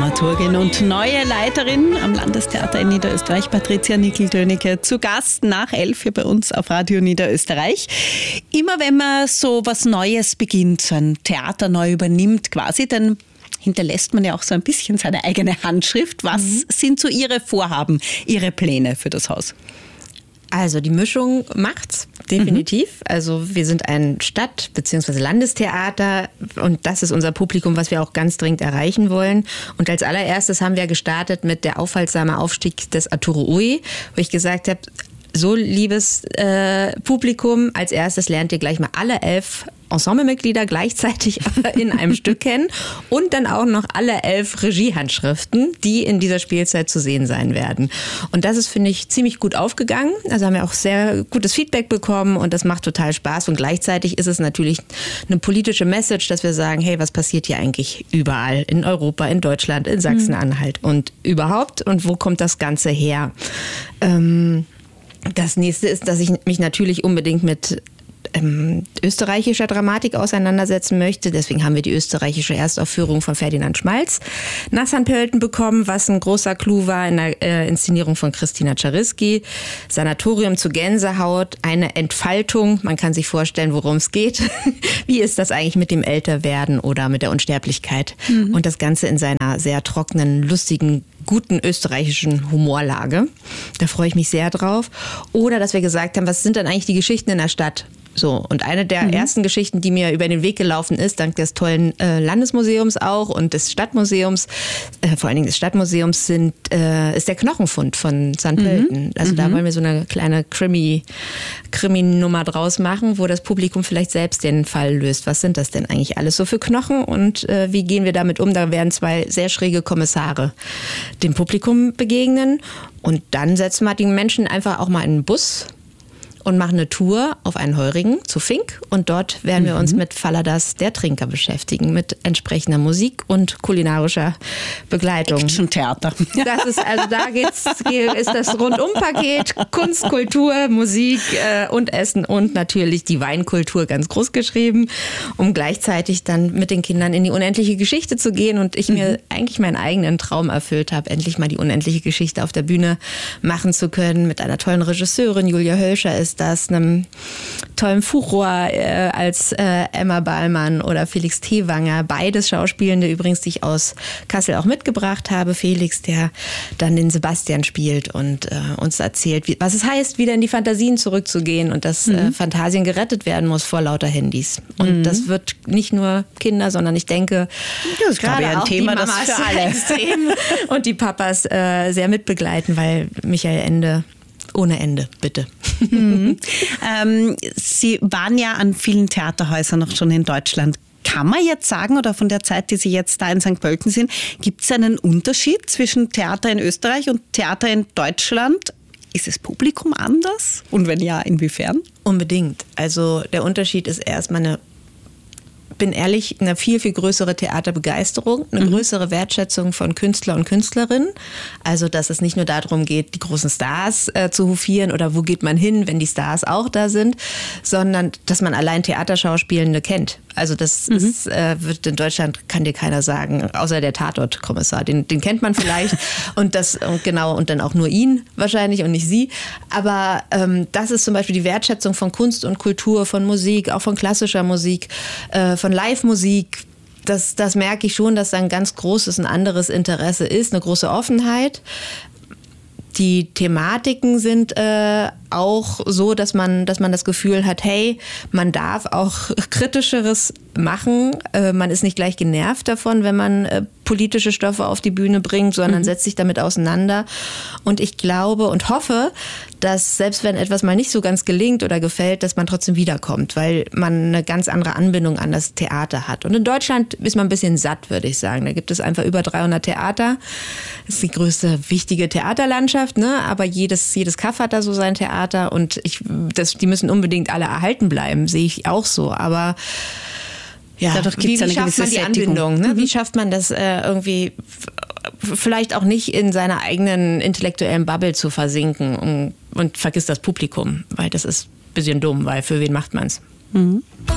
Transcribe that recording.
Dramaturgin und neue Leiterin am Landestheater in Niederösterreich, Patricia Nickel-Dönecke, zu Gast nach 11 hier bei uns auf Radio Niederösterreich. Immer wenn man so was Neues beginnt, so ein Theater neu übernimmt quasi, dann hinterlässt man ja auch so ein bisschen seine eigene Handschrift. Was sind so Ihre Vorhaben, Ihre Pläne für das Haus? Also die Mischung macht's, definitiv. Also wir sind ein Stadt- bzw. Landestheater und das ist unser Publikum, was wir auch ganz dringend erreichen wollen. Und als allererstes haben wir gestartet mit der aufhaltsamen Aufstieg des Arturo Ui, wo ich gesagt habe, so liebes Publikum, als erstes lernt ihr gleich mal alle 11 Ensemblemitglieder gleichzeitig in einem Stück kennen und dann auch noch alle 11 Regiehandschriften, die in dieser Spielzeit zu sehen sein werden. Und das ist, finde ich, ziemlich gut aufgegangen. Also haben wir auch sehr gutes Feedback bekommen und das macht total Spaß. Und gleichzeitig ist es natürlich eine politische Message, dass wir sagen, hey, was passiert hier eigentlich überall in Europa, in Deutschland, in Sachsen-Anhalt und überhaupt und wo kommt das Ganze her? Das nächste ist, dass ich mich natürlich unbedingt mit österreichischer Dramatik auseinandersetzen möchte. Deswegen haben wir die österreichische Erstaufführung von Ferdinand Schmalz nach St. Pölten bekommen, was ein großer Clou war in der Inszenierung von Christina Czariski. Sanatorium zu Gänsehaut, eine Entfaltung. Man kann sich vorstellen, worum es geht. Wie ist das eigentlich mit dem Älterwerden oder mit der Unsterblichkeit? Und das Ganze in seiner sehr trockenen, lustigen, guten österreichischen Humorlage. Da freue ich mich sehr drauf. Oder dass wir gesagt haben, was sind denn eigentlich die Geschichten in der Stadt? So, und eine der ersten Geschichten, die mir über den Weg gelaufen ist, dank des tollen Landesmuseums auch und des Stadtmuseums, vor allen Dingen des Stadtmuseums, ist der Knochenfund von St. Pölten. Also da wollen wir so eine kleine Krimi-Nummer draus machen, wo das Publikum vielleicht selbst den Fall löst. Was sind das denn eigentlich alles so für Knochen und wie gehen wir damit um? Da werden 2 sehr schräge Kommissare dem Publikum begegnen und dann setzen wir die Menschen einfach auch mal in einen Bus und machen eine Tour auf einen Heurigen zu Fink und dort werden wir uns mit Falladas, der Trinker, beschäftigen, mit entsprechender Musik und kulinarischer Begleitung. Action-Theater. Das ist, also da ist das Rundumpaket, Kunst, Kultur, Musik und Essen und natürlich die Weinkultur ganz groß geschrieben, um gleichzeitig dann mit den Kindern in die unendliche Geschichte zu gehen und ich mir eigentlich meinen eigenen Traum erfüllt habe, endlich mal die unendliche Geschichte auf der Bühne machen zu können mit einer tollen Regisseurin, Julia Hölscher ist das, einem tollen Furor als Emma Ballmann oder Felix Tewanger, beides Schauspielende übrigens, die ich aus Kassel auch mitgebracht habe. Felix, der dann den Sebastian spielt und uns erzählt, was es heißt, wieder in die Fantasien zurückzugehen und dass Phantasien gerettet werden muss vor lauter Handys. Und das wird nicht nur Kinder, sondern ich denke, das ist gerade ein Thema, das für alle extrem und die Papas sehr mitbegleiten, weil Michael Ende ohne Ende, bitte. Sie waren ja an vielen Theaterhäusern noch schon in Deutschland. Kann man jetzt sagen, oder von der Zeit, die Sie jetzt da in St. Pölten sind, gibt es einen Unterschied zwischen Theater in Österreich und Theater in Deutschland? Ist das Publikum anders? Und wenn ja, inwiefern? Unbedingt. Also der Unterschied ist erstmal bin ehrlich, eine viel, viel größere Theaterbegeisterung, eine größere Wertschätzung von Künstler und Künstlerinnen. Also, dass es nicht nur darum geht, die großen Stars zu hofieren oder wo geht man hin, wenn die Stars auch da sind, sondern dass man allein Theaterschauspielende kennt. Also das ist, wird in Deutschland, kann dir keiner sagen, außer der Tatort-Kommissar. Den kennt man vielleicht und dann auch nur ihn wahrscheinlich und nicht sie. Aber das ist zum Beispiel die Wertschätzung von Kunst und Kultur, von Musik, auch von klassischer Musik, von Live-Musik. Das merke ich schon, dass da ein ganz großes, ein anderes Interesse ist, eine große Offenheit. Die Thematiken sind auch so, dass man das Gefühl hat, hey, man darf auch Kritischeres machen. Man ist nicht gleich genervt davon, wenn man politische Stoffe auf die Bühne bringt, sondern setzt sich damit auseinander. Und ich glaube und hoffe, dass selbst wenn etwas mal nicht so ganz gelingt oder gefällt, dass man trotzdem wiederkommt, weil man eine ganz andere Anbindung an das Theater hat. Und in Deutschland ist man ein bisschen satt, würde ich sagen. Da gibt es einfach über 300 Theater. Das ist die größte, wichtige Theaterlandschaft, ne? Aber jedes Kaff hat da so sein Theater und die müssen unbedingt alle erhalten bleiben, sehe ich auch so. Aber ja, wie schafft man die Anbindung? Ne? Wie schafft man das irgendwie vielleicht auch nicht in seiner eigenen intellektuellen Bubble zu versinken und vergisst das Publikum? Weil das ist ein bisschen dumm, weil für wen macht man es?